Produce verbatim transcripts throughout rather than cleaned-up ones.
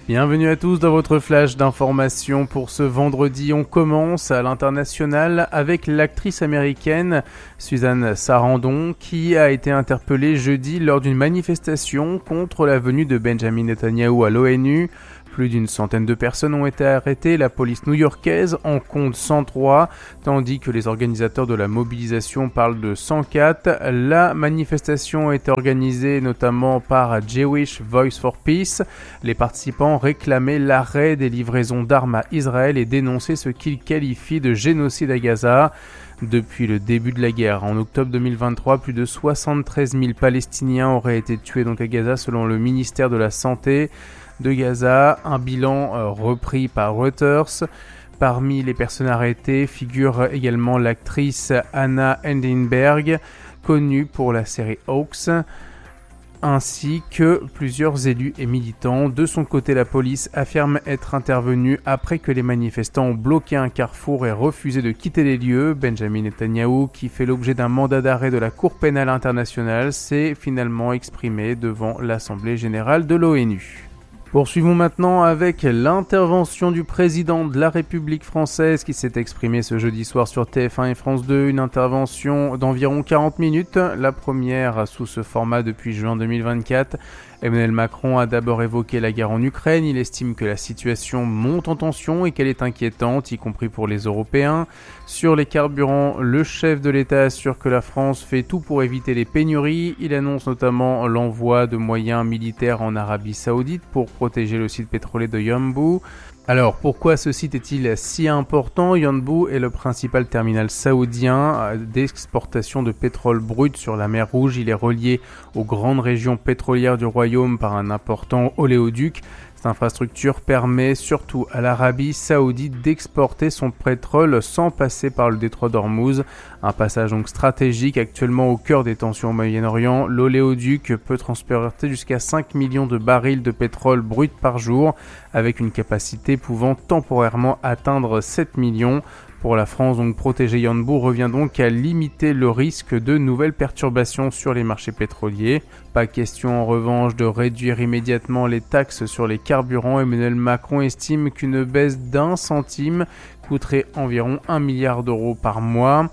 Bienvenue à tous dans votre flash d'information pour ce vendredi. On commence à l'international avec l'actrice américaine Susan Sarandon qui a été interpellée jeudi lors d'une manifestation contre la venue de Benjamin Netanyahou à l'ONU. Plus d'une centaine de personnes ont été arrêtées, la police new-yorkaise en compte cent trois, tandis que les organisateurs de la mobilisation parlent de cent quatre. La manifestation a été organisée notamment par Jewish Voice for Peace. Les participants réclamaient l'arrêt des livraisons d'armes à Israël et dénonçaient ce qu'ils qualifient de génocide à Gaza. Depuis le début de la guerre, en octobre deux mille vingt-trois, plus de soixante-treize mille Palestiniens auraient été tués donc à Gaza selon le ministère de la Santé de Gaza, un bilan euh, repris par Reuters. Parmi les personnes arrêtées figure également l'actrice Anna Endenberg, connue pour la série Hawks, ainsi que plusieurs élus et militants. De son côté, la police affirme être intervenue après que les manifestants ont bloqué un carrefour et refusé de quitter les lieux. Benjamin Netanyahou, qui fait l'objet d'un mandat d'arrêt de la Cour pénale internationale, s'est finalement exprimé devant l'Assemblée générale de l'ONU. Poursuivons maintenant avec l'intervention du président de la République française qui s'est exprimé ce jeudi soir sur T F un et France deux, une intervention d'environ quarante minutes, la première sous ce format depuis juin deux mille vingt-quatre. Emmanuel Macron a d'abord évoqué la guerre en Ukraine, il estime que la situation monte en tension et qu'elle est inquiétante, y compris pour les Européens. Sur les carburants, le chef de l'État assure que la France fait tout pour éviter les pénuries. Il annonce notamment l'envoi de moyens militaires en Arabie Saoudite pour protéger le site pétrolier de Yanbu. Alors, pourquoi ce site est-il si important ? Yanbu est le principal terminal saoudien d'exportation de pétrole brut sur la mer Rouge. Il est relié aux grandes régions pétrolières du royaume par un important oléoduc. Cette infrastructure permet surtout à l'Arabie Saoudite d'exporter son pétrole sans passer par le détroit d'Ormuz. Un passage donc stratégique actuellement au cœur des tensions au Moyen-Orient. L'oléoduc peut transporter jusqu'à cinq millions de barils de pétrole brut par jour, avec une capacité pouvant temporairement atteindre sept millions. Pour la France, donc protéger Yanbu revient donc à limiter le risque de nouvelles perturbations sur les marchés pétroliers. Pas question en revanche de réduire immédiatement les taxes sur les carburants. Emmanuel Macron estime qu'une baisse d'un centime coûterait environ un milliard d'euros par mois.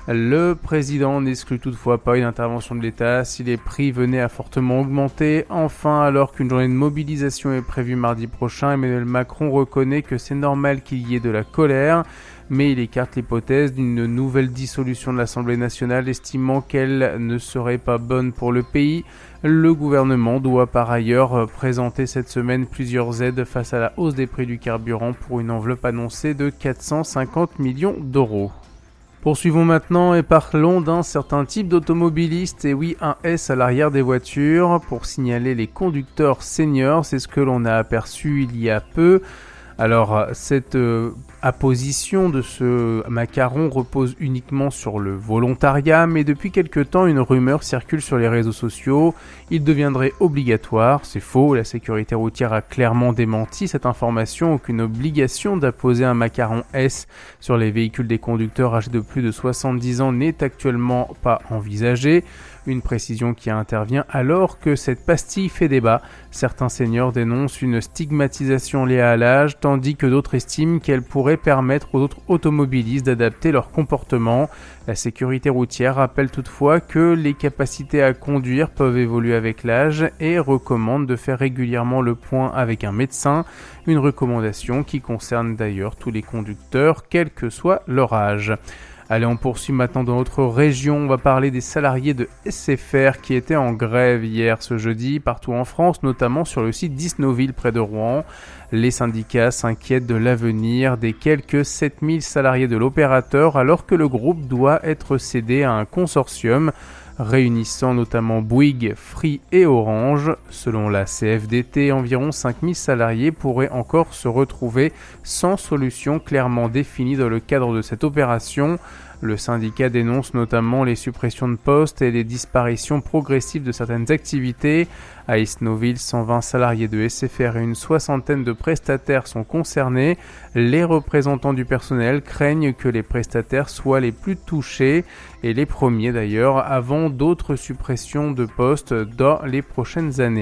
Le président n'exclut toutefois pas une intervention de l'État si les prix venaient à fortement augmenter. Enfin, alors qu'une journée de mobilisation est prévue mardi prochain, Emmanuel Macron reconnaît que c'est normal qu'il y ait de la colère, mais il écarte l'hypothèse d'une nouvelle dissolution de l'Assemblée nationale, estimant qu'elle ne serait pas bonne pour le pays. Le gouvernement doit par ailleurs présenter cette semaine plusieurs aides face à la hausse des prix du carburant pour une enveloppe annoncée de quatre cent cinquante millions d'euros. Poursuivons maintenant et parlons d'un certain type d'automobiliste, et oui, un S à l'arrière des voitures pour signaler les conducteurs seniors, c'est ce que l'on a aperçu il y a peu. Alors, cette euh, apposition de ce macaron repose uniquement sur le volontariat, mais depuis quelque temps, une rumeur circule sur les réseaux sociaux. Il deviendrait obligatoire. C'est faux, la sécurité routière a clairement démenti cette information. Aucune obligation d'apposer un macaron S sur les véhicules des conducteurs âgés de plus de soixante-dix ans n'est actuellement pas envisagée. Une précision qui intervient alors que cette pastille fait débat. Certains seniors dénoncent une stigmatisation liée à l'âge, tandis que d'autres estiment qu'elle pourrait permettre aux autres automobilistes d'adapter leur comportement. La sécurité routière rappelle toutefois que les capacités à conduire peuvent évoluer avec l'âge et recommande de faire régulièrement le point avec un médecin, une recommandation qui concerne d'ailleurs tous les conducteurs, quel que soit leur âge. Allez, on poursuit maintenant dans notre région. On va parler des salariés de S F R qui étaient en grève hier ce jeudi partout en France, notamment sur le site d'Isnoville près de Rouen. Les syndicats s'inquiètent de l'avenir des quelques sept mille salariés de l'opérateur alors que le groupe doit être cédé à un consortium réunissant notamment Bouygues, Free et Orange. Selon la C F D T, environ cinq mille salariés pourraient encore se retrouver sans solution clairement définie dans le cadre de cette opération. Le syndicat dénonce notamment les suppressions de postes et les disparitions progressives de certaines activités. À Isnoville, cent vingt salariés de S F R et une soixantaine de prestataires sont concernés. Les représentants du personnel craignent que les prestataires soient les plus touchés et les premiers d'ailleurs, avant d'autres suppressions de postes dans les prochaines années.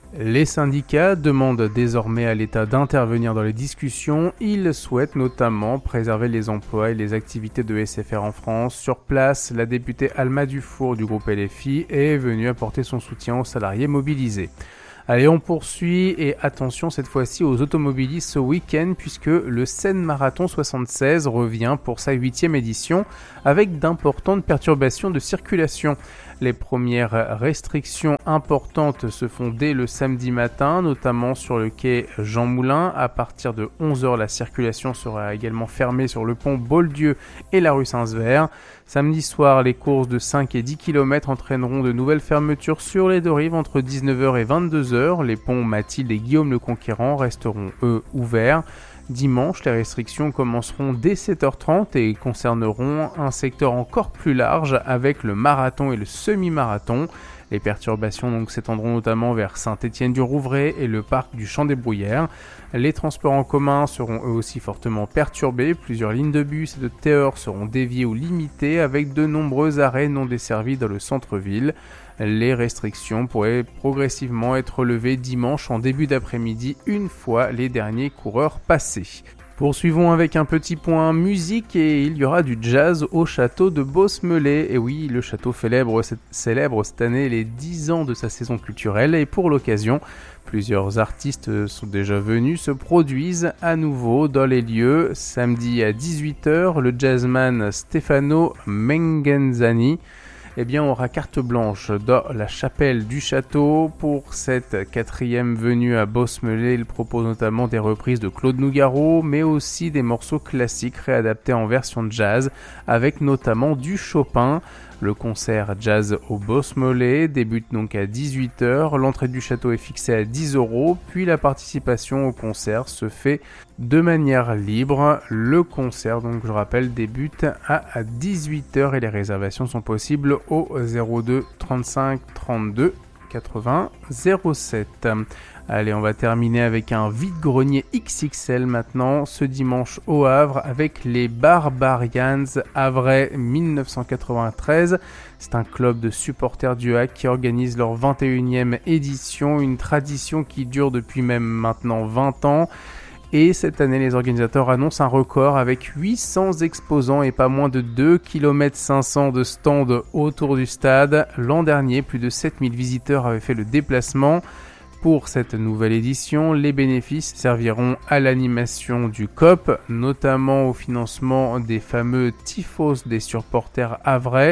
Les syndicats demandent désormais à l'État d'intervenir dans les discussions. Ils souhaitent notamment préserver les emplois et les activités de S F R en France. Sur place, la députée Alma Dufour du groupe L F I est venue apporter son soutien aux salariés mobilisés. Allez, on poursuit et attention cette fois-ci aux automobilistes ce week-end puisque le Seine Marathon soixante-seize revient pour sa huitième édition avec d'importantes perturbations de circulation. Les premières restrictions importantes se font dès le samedi matin, notamment sur le quai Jean Moulin. À partir de onze heures, la circulation sera également fermée sur le pont Beaulieu et la rue Saint-Sever. Samedi soir, les courses de cinq et dix kilomètres entraîneront de nouvelles fermetures sur les deux rives entre dix-neuf heures et vingt-deux heures. Les ponts Mathilde et Guillaume le Conquérant resteront, eux, ouverts. Dimanche, les restrictions commenceront dès sept heures trente et concerneront un secteur encore plus large avec le marathon et le semi-marathon. Les perturbations donc s'étendront notamment vers Saint-Étienne-du-Rouvray et le parc du Champ des Bruyères. Les transports en commun seront eux aussi fortement perturbés. Plusieurs lignes de bus et de T E R seront déviées ou limitées avec de nombreux arrêts non desservis dans le centre-ville. Les restrictions pourraient progressivement être levées dimanche en début d'après-midi une fois les derniers coureurs passés. Poursuivons avec un petit point musique et il y aura du jazz au château de Bosmelay. Et oui, le château célèbre, célèbre cette année les dix ans de sa saison culturelle et pour l'occasion, plusieurs artistes sont déjà venus, se produisent à nouveau dans les lieux. Samedi à dix-huit heures, le jazzman Stefano Mengenzani eh bien, aura carte blanche dans la chapelle du château. Pour cette quatrième venue à Bosmelay, il propose notamment des reprises de Claude Nougaro, mais aussi des morceaux classiques réadaptés en version jazz, avec notamment du Chopin. Le concert jazz au Bosmelay débute donc à dix-huit heures, l'entrée du château est fixée à dix euros, puis la participation au concert se fait de manière libre. Le concert, donc je rappelle, débute à dix-huit heures et les réservations sont possibles au zéro deux trente-cinq trente-deux quatre-vingts zéro sept. Allez, on va terminer avec un vide-grenier X X L maintenant, ce dimanche au Havre, avec les Barbarians Havrais dix-neuf cent quatre-vingt-treize. C'est un club de supporters du Hack qui organise leur vingt et unième édition, une tradition qui dure depuis même maintenant vingt ans. Et cette année, les organisateurs annoncent un record avec huit cents exposants et pas moins de deux virgule cinq cents kilomètres de stands autour du stade. L'an dernier, plus de sept mille visiteurs avaient fait le déplacement. Pour cette nouvelle édition, les bénéfices serviront à l'animation du C O P, notamment au financement des fameux tifos des supporters havrais.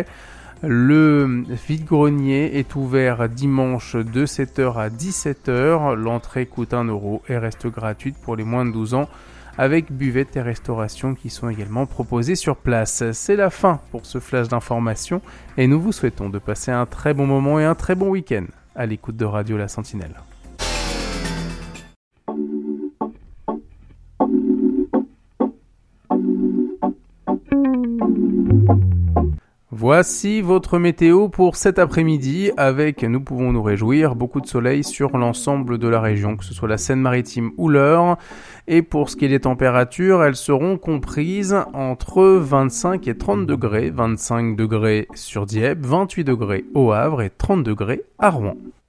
Le vide-grenier est ouvert dimanche de sept heures à dix-sept heures. L'entrée coûte un euro et reste gratuite pour les moins de douze ans, avec buvette et restauration qui sont également proposés sur place. C'est la fin pour ce flash d'information et nous vous souhaitons de passer un très bon moment et un très bon week-end à l'écoute de Radio La Sentinelle. Voici votre météo pour cet après-midi avec, nous pouvons nous réjouir, beaucoup de soleil sur l'ensemble de la région, que ce soit la Seine-Maritime ou l'Eure. Et pour ce qui est des températures, elles seront comprises entre vingt-cinq et trente degrés, vingt-cinq degrés sur Dieppe, vingt-huit degrés au Havre et trente degrés à Rouen.